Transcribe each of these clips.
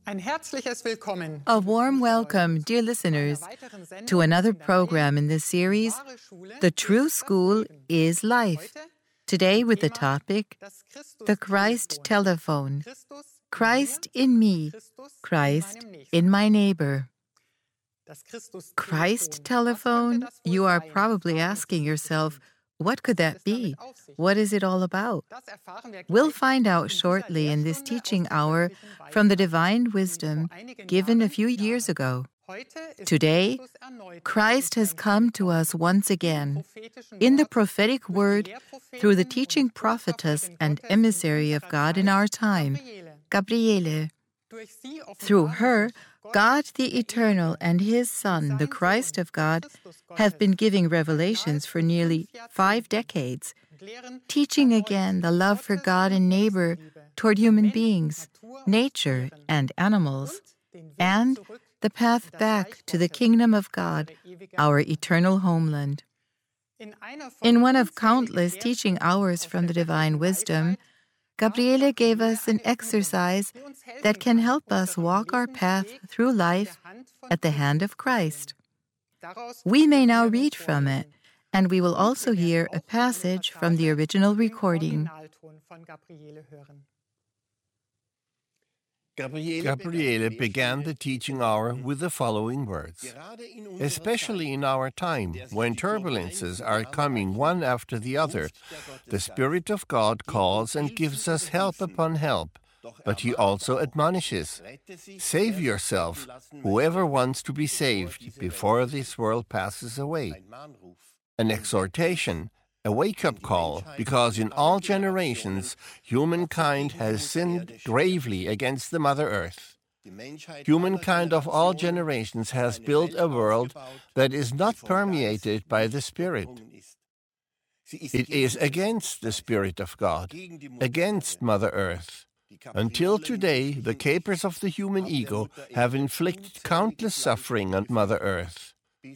Ein herzliches Willkommen. A warm welcome, dear listeners, to another program in this series, The True School is Life. Today with the topic, The Christ Telephone. Christ in me, Christ in my neighbor. Christ telephone? You are probably asking yourself, what could that be? What is it all about? We'll find out shortly in this teaching hour from the divine wisdom given a few years ago. Today, Christ has come to us once again in the prophetic word through the teaching prophetess and emissary of God in our time, Gabriele. Through her, God the Eternal and His Son, the Christ of God, have been giving revelations for nearly 5 decades, teaching again the love for God and neighbor toward human beings, nature, and animals, and the path back to the kingdom of God, our eternal homeland. In one of countless teaching hours from the divine wisdom, Gabriele gave us an exercise that can help us walk our path through life at the hand of Christ. We may now read from it, and we will also hear a passage from the original recording. Gabriele began the teaching hour with the following words. Especially in our time, when turbulences are coming one after the other, the Spirit of God calls and gives us help upon help, but He also admonishes. Save yourself, whoever wants to be saved, before this world passes away. An exhortation, a wake-up call, because in all generations, humankind has sinned gravely against the Mother Earth. Humankind of all generations has built a world that is not permeated by the Spirit. It is against the Spirit of God, against Mother Earth. Until today, the capers of the human ego have inflicted countless suffering on Mother Earth.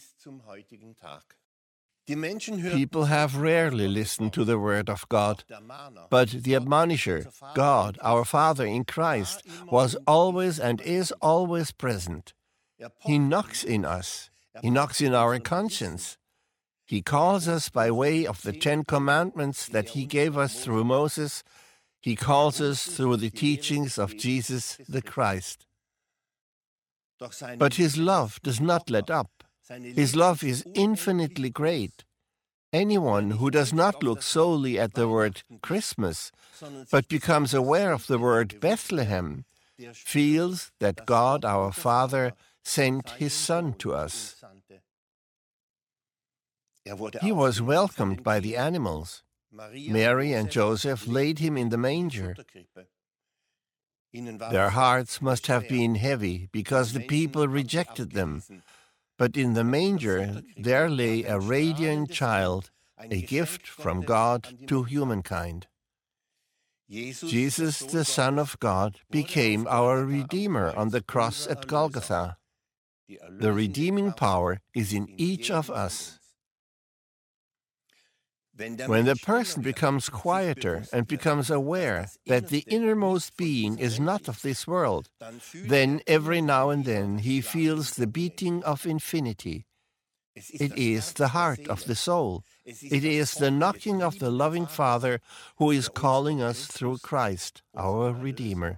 People have rarely listened to the word of God, but the admonisher, God, our Father in Christ, was always and is always present. He knocks in us. He knocks in our conscience. He calls us by way of the 10 Commandments that He gave us through Moses. He calls us through the teachings of Jesus the Christ. But His love does not let up. His love is infinitely great. Anyone who does not look solely at the word Christmas, but becomes aware of the word Bethlehem, feels that God our Father sent His Son to us. He was welcomed by the animals. Mary and Joseph laid Him in the manger. Their hearts must have been heavy because the people rejected them. But in the manger, there lay a radiant child, a gift from God to humankind. Jesus, the Son of God, became our Redeemer on the cross at Golgotha. The redeeming power is in each of us. When the person becomes quieter and becomes aware that the innermost being is not of this world, then every now and then he feels the beating of infinity. It is the heart of the soul. It is the knocking of the loving Father who is calling us through Christ, our Redeemer.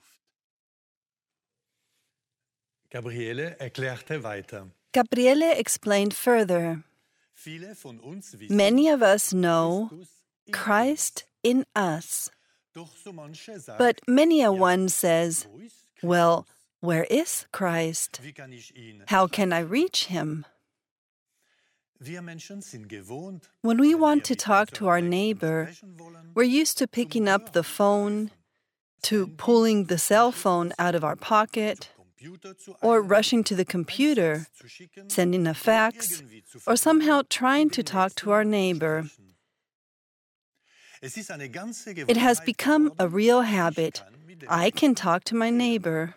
Gabriele erklärte weiter. Gabriele explained further. Many of us know Christ in us, but many a one says, well, where is Christ? How can I reach Him? When we want to talk to our neighbor, we're used to picking up the phone, to pulling the cell phone out of our pocket, or rushing to the computer, sending a fax, or somehow trying to talk to our neighbor. It has become a real habit. I can talk to my neighbor.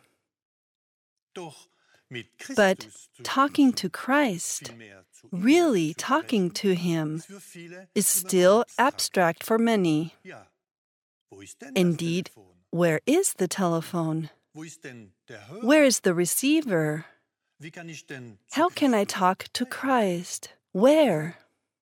But talking to Christ, really talking to Him, is still abstract for many. Indeed, where is the telephone? Where is the receiver? How can I talk to Christ? Where?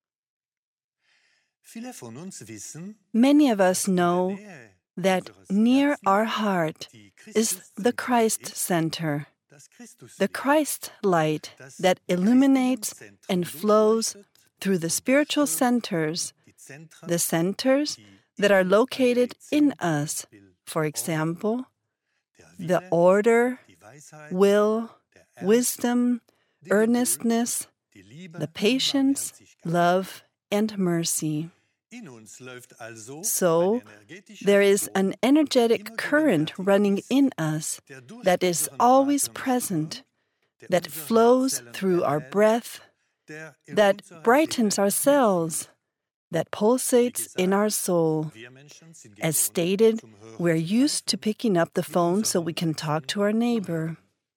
Many of us know that near our heart is the Christ center, the Christ light that illuminates and flows through the spiritual centers, the centers that are located in us. For example, the order, will, wisdom, earnestness, the patience, love, and mercy. So, there is an energetic current running in us that is always present, that flows through our breath, that brightens our cells, that pulsates in our soul. As stated, we're used to picking up the phone so we can talk to our neighbor.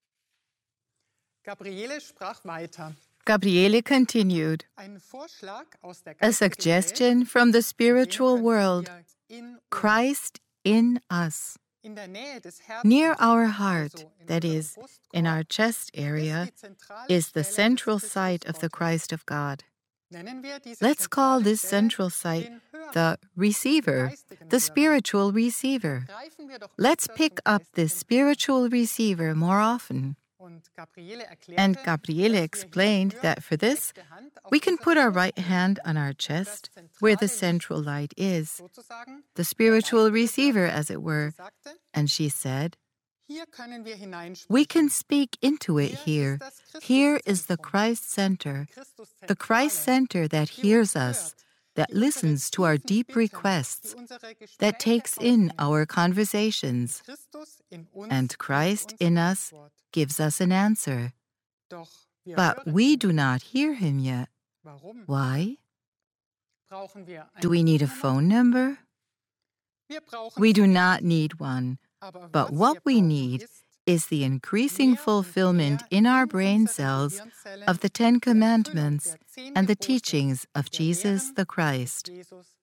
Gabriele continued, a suggestion from the spiritual world, Christ in us. Near our heart, that is, in our chest area, is the central site of the Christ of God. Let's call this central site the receiver, the spiritual receiver. Let's pick up this spiritual receiver more often. And Gabriele explained that for this, we can put our right hand on our chest, where the central light is, the spiritual receiver, as it were. And she said, we can speak into it here. Here is the Christ center that hears us, that listens to our deep requests, that takes in our conversations. And Christ in us gives us an answer. But we do not hear him yet. Why? Do we need a phone number? We do not need one. But what we need is the increasing fulfillment in our brain cells of the 10 Commandments and the teachings of Jesus the Christ.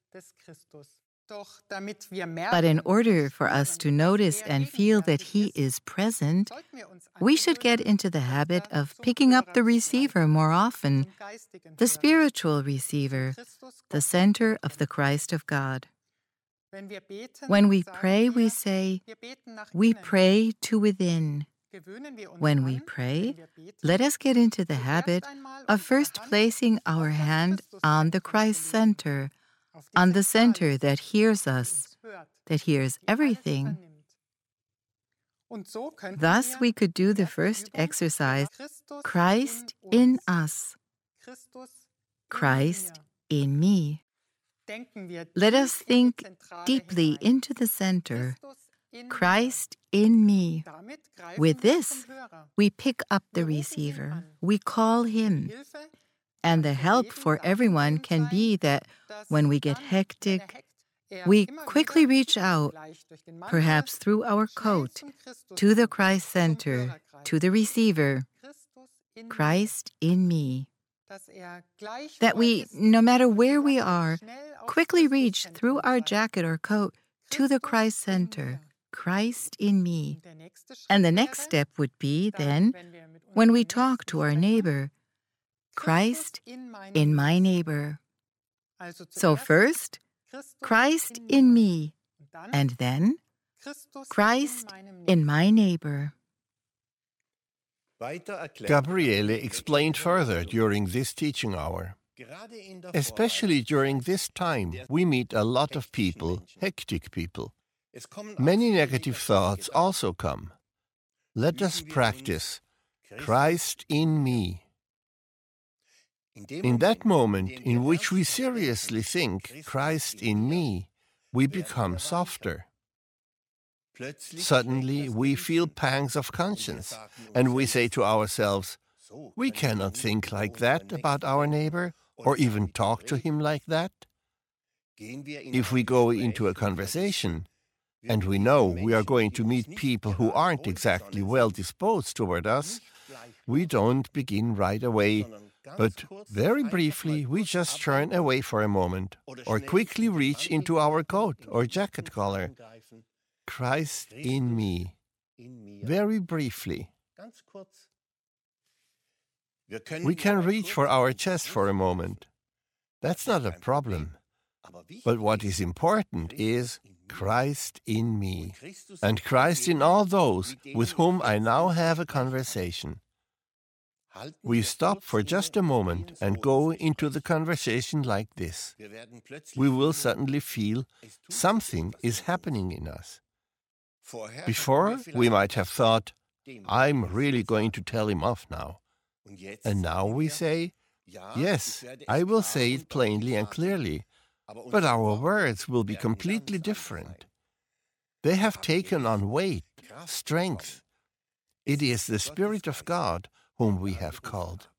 But in order for us to notice and feel that He is present, we should get into the habit of picking up the receiver more often, the spiritual receiver, the center of the Christ of God. When we pray, we say, we pray to within. When we pray, let us get into the habit of first placing our hand on the Christ center, on the center that hears us, that hears everything. Thus, we could do the first exercise, Christ in us, Christ in me. Let us think deeply into the center, Christ in me. With this, we pick up the receiver. We call Him. And the help for everyone can be that when we get hectic, we quickly reach out, perhaps through our coat, to the Christ center, to the receiver, Christ in me. That we, no matter where we are, quickly reach through our jacket or coat to the Christ center, Christ in me. And the next step would be then, when we talk to our neighbor, Christ in my neighbor. So first, Christ in me, and then Christ in my neighbor. Gabriele explained further during this teaching hour. Especially during this time, we meet a lot of people, hectic people. Many negative thoughts also come. Let us practice Christ in me. In that moment in which we seriously think Christ in me, we become softer. Suddenly, we feel pangs of conscience, and we say to ourselves, we cannot think like that about our neighbor, or even talk to him like that. If we go into a conversation, and we know we are going to meet people who aren't exactly well disposed toward us, we don't begin right away, but very briefly we just turn away for a moment, or quickly reach into our coat or jacket collar. Christ in me. very briefly. We can reach for our chest for a moment. That's not a problem. But what is important is Christ in me, and Christ in all those with whom I now have a conversation. We stop for just a moment and go into the conversation like this. We will suddenly feel something is happening in us. Before, we might have thought, I'm really going to tell him off now. And now we say, yes, I will say it plainly and clearly, but our words will be completely different. They have taken on weight, strength. It is the Spirit of God whom we have called.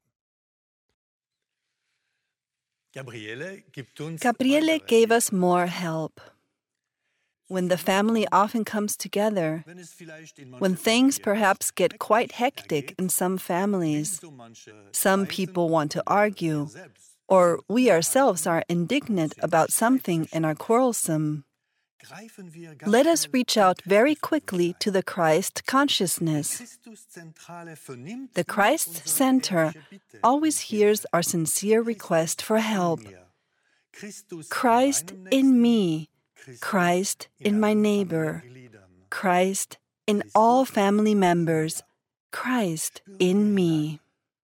Gabriele gave us more help. When the family often comes together, when things perhaps get quite hectic in some families, some people want to argue, or we ourselves are indignant about something and are quarrelsome, let us reach out very quickly to the Christ consciousness. The Christ Center always hears our sincere request for help. Christ in me, Christ in my neighbor, Christ in all family members, Christ in me.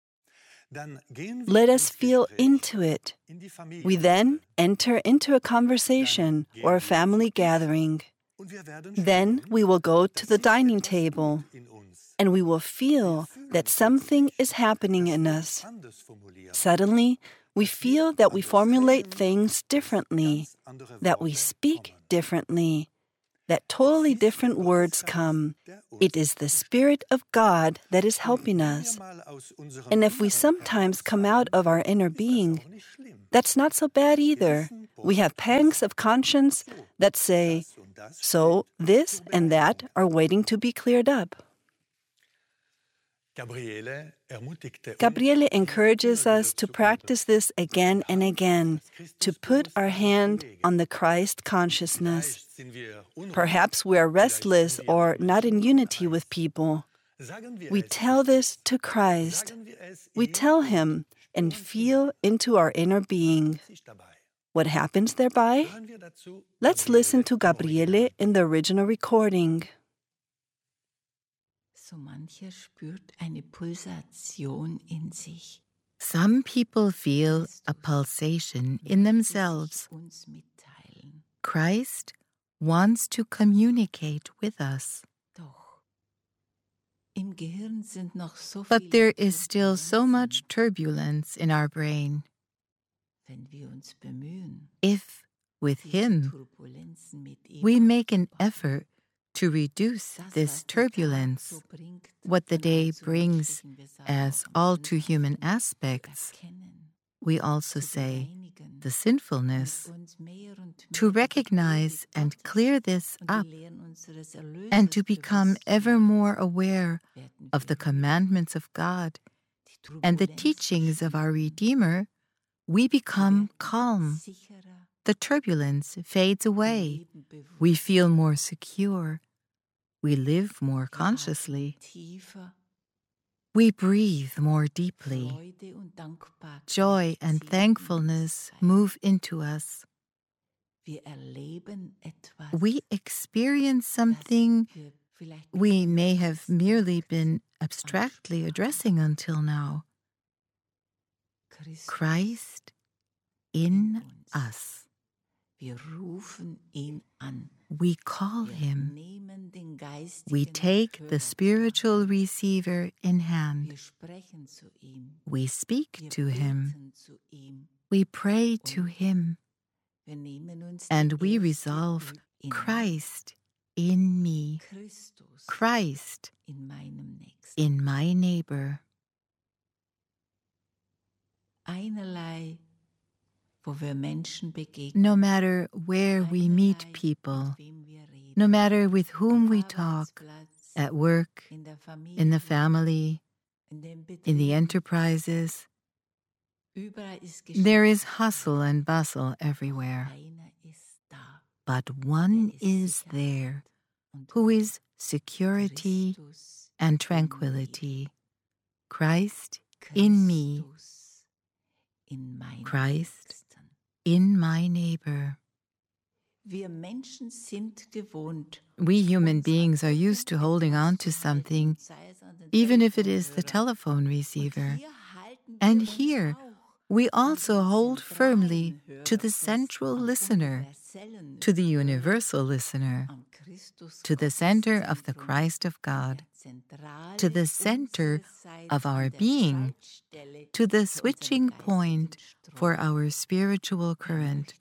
Let us feel into it. We then enter into a conversation or a family gathering. Then we will go to the dining table, and we will feel that something is happening in us. Suddenly, we feel that we formulate things differently, that we speak differently, that totally different words come. It is the Spirit of God that is helping us. And if we sometimes come out of our inner being, that's not so bad either. We have pangs of conscience that say, so this and that are waiting to be cleared up. Gabriele encourages us to practice this again and again, to put our hand on the Christ consciousness. Perhaps we are restless or not in unity with people. We tell this to Christ. We tell Him and feel into our inner being. What happens thereby? Let's listen to Gabriele in the original recording. So mancher spürt eine Pulsation in sich. Some people feel a pulsation in themselves. Christ wants to communicate with us. But there is still so much turbulence in our brain. If, with Him, we make an effort to reduce this turbulence, what the day brings as all too human aspects, we also say the sinfulness, to recognize and clear this up, and to become ever more aware of the commandments of God and the teachings of our Redeemer, we become calm. The turbulence fades away. We feel more secure. We live more consciously. We breathe more deeply. Joy and thankfulness move into us. We experience something we may have merely been abstractly addressing until now. Christ in us. We call Him. We take the spiritual receiver in hand. We speak to Him. We pray to Him. And we resolve, Christ in me, Christ in my neighbor. No matter where we meet people, no matter with whom we talk, at work, in the family, in the enterprises, there is hustle and bustle everywhere. But one is there who is security, and tranquility. Christ in me, Christ in my neighbor. We human beings are used to holding on to something, even if it is the telephone receiver. And here, we also hold firmly to the central listener, to the universal listener, to the center of the Christ of God, to the center of our being, to the switching point for our spiritual current.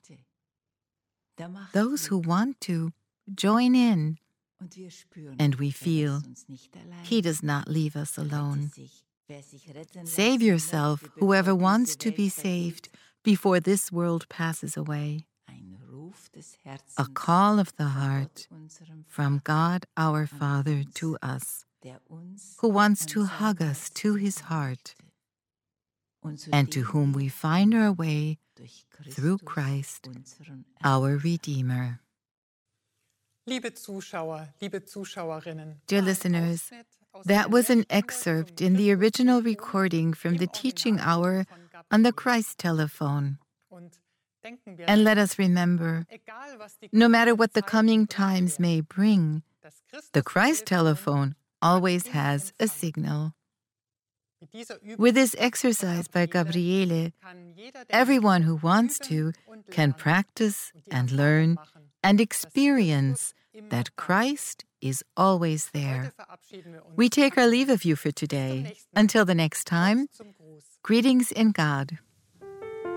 Those who want to join in, and we feel He does not leave us alone. Save yourself, whoever wants to be saved, before this world passes away. A call of the heart from God our Father to us, who wants to hug us to His heart, and to whom we find our way through Christ, our Redeemer. Dear listeners, that was an excerpt in the original recording from the teaching hour on the Christ telephone. And let us remember, no matter what the coming times may bring, the Christ telephone always has a signal. With this exercise by Gabriele, everyone who wants to can practice and learn and experience that Christ is always there. We take our leave of you for today. Until the next time, greetings in God.